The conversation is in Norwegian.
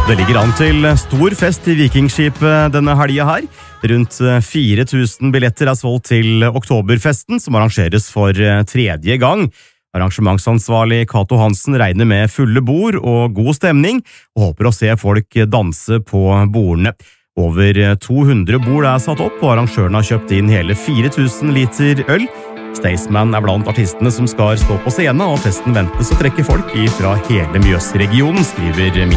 Det ligger an til stor fest i Vikingskipet denne helga her. Rundt 4000 billetter er solgt til Oktoberfesten, som arrangeres for tredje gang. Arrangementsansvarlig Kato Hansen regner med fulle bord og god stemning, og håper å se folk danse på bordene. Over 200 bord er satt opp, og arrangørene har kjøpt inn hele 4000 liter øl. Staysman er blant artistene som skal stå på scenen, og festen ventes å trekke folk fra hele Mjøsregionen, skriver